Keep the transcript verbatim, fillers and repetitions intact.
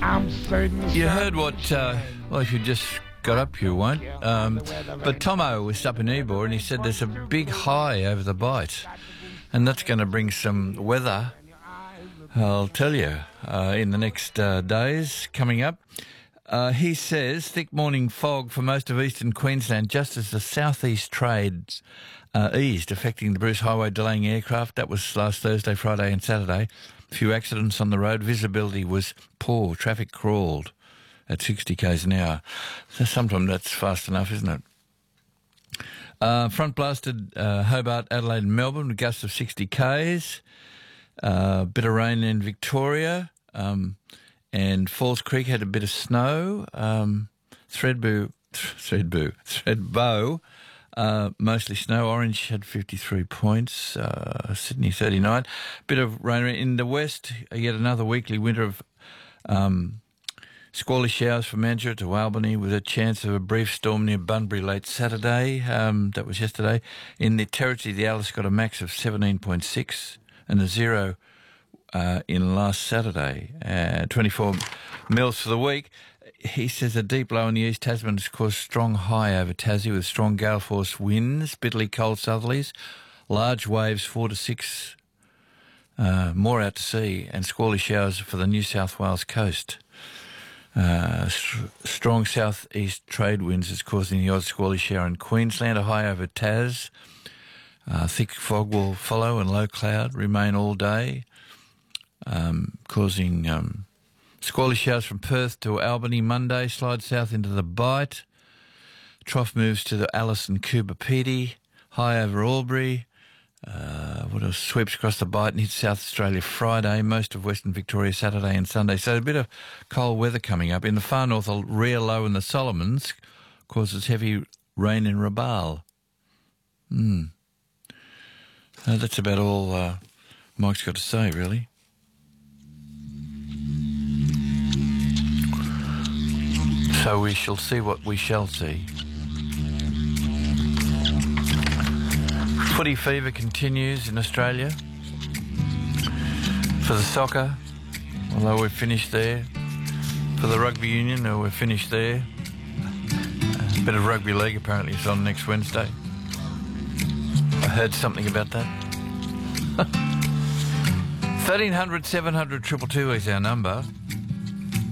I'm certain. You heard what, uh, well, if you just got up, you won't. Um, but Tomo was up in Ybor and he said there's a big high over the Bight. And that's going to bring some weather, I'll tell you, uh, in the next uh, days coming up. Uh, he says thick morning fog for most of eastern Queensland just as the southeast trades uh, eased, affecting the Bruce Highway, delaying aircraft. That was last Thursday, Friday and Saturday. A few accidents on the road. Visibility was poor. Traffic crawled at sixty k's an hour. So sometimes that's fast enough, isn't it? Uh, front blasted uh, Hobart, Adelaide and Melbourne with gusts of sixty k's. A uh, bit of rain in Victoria. Um, and Falls Creek had a bit of snow. Um, Threadbow, Threadbow, Threadbow, uh, mostly snow. Orange had fifty-three points. Uh, Sydney thirty-nine. Bit of rain in the west. Yet another weekly winter of um, squally showers from Mandurah to Albany with a chance of a brief storm near Bunbury late Saturday. Um, that was yesterday. In the Territory, the Alice got a max of seventeen point six and a zero uh, in last Saturday. Uh, twenty-four mils for the week. He says a deep low in the East Tasman has caused strong high over Tassie with strong gale force winds, bitterly cold southerlies, large waves four to six, uh, more out to sea, and squally showers for the New South Wales coast. Uh, st- strong southeast trade winds is causing the odd squally shower in Queensland, a high over Tas. Uh, thick fog will follow and low cloud remain all day, um, causing um, squally showers from Perth to Albany Monday, slide south into the Bight. Trough moves to the Alice and Coober Pedy, high over Albury. Uh, what else? Sweeps across the Bight and hits South Australia Friday, most of Western Victoria Saturday and Sunday. So a bit of cold weather coming up. In the far north, a rare low in the Solomons causes heavy rain in Rabaul. Hmm. Uh, that's about all uh, Mike's got to say, really. So we shall see what we shall see. Footy fever continues in Australia. For the soccer, although we're finished there. For the rugby union, uh, we're finished there. A bit of rugby league apparently is on next Wednesday. I heard something about that. thirteen hundred, seven hundred, two two two is our number.